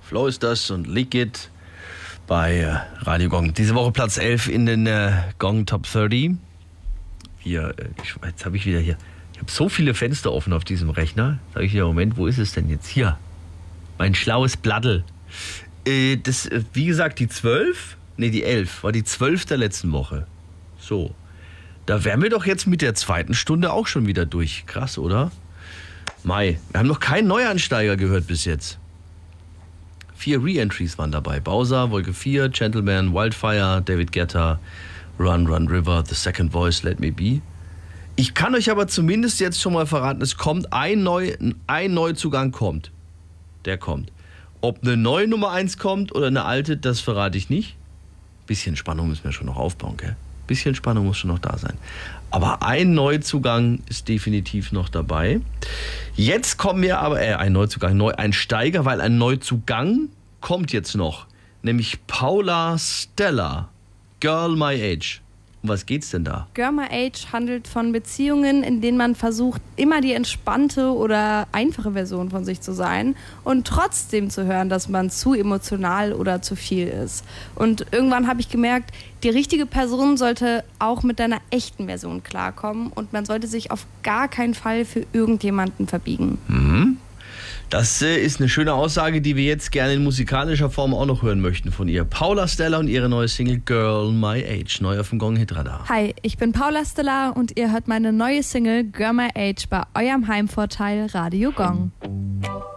Flo ist das und Liquid bei Radio Gong. Diese Woche Platz 11 in den Gong Top 30. Jetzt habe ich wieder hier. Ich habe so viele Fenster offen auf diesem Rechner. Sag ich dir, Moment, wo ist es denn jetzt? Hier. Mein schlaues Bladdel. Das, wie gesagt, die 11 war die 12 der letzten Woche. So. Da wären wir doch jetzt mit der zweiten Stunde auch schon wieder durch. Krass, oder? Mai. Wir haben noch keinen Neuansteiger gehört bis jetzt. 4 Re-Entries waren dabei. Bowser, Wolke 4, Gentleman, Wildfire, David Guetta, Run, Run River, The Second Voice, Let Me Be. Ich kann euch aber zumindest jetzt schon mal verraten, es kommt ein Neuzugang kommt. Der kommt. Ob eine neue Nummer 1 kommt oder eine alte, das verrate ich nicht. Bisschen Spannung müssen wir schon noch aufbauen, gell? Bisschen Spannung muss schon noch da sein. Aber ein Neuzugang ist definitiv noch dabei. Jetzt kommen wir aber, ein Steiger, weil ein Neuzugang kommt jetzt noch. Nämlich Paula Stella, Girl My Age. Um was geht's denn da? Girl My Age handelt von Beziehungen, in denen man versucht, immer die entspannte oder einfache Version von sich zu sein und trotzdem zu hören, dass man zu emotional oder zu viel ist. Und irgendwann habe ich gemerkt, die richtige Person sollte auch mit deiner echten Version klarkommen und man sollte sich auf gar keinen Fall für irgendjemanden verbiegen. Mhm. Das ist eine schöne Aussage, die wir jetzt gerne in musikalischer Form auch noch hören möchten von ihr. Paula Stella und ihre neue Single Girl My Age, neu auf dem Gong Hitradar. Hi, ich bin Paula Stella und ihr hört meine neue Single Girl My Age bei eurem Heimvorteil Radio Gong.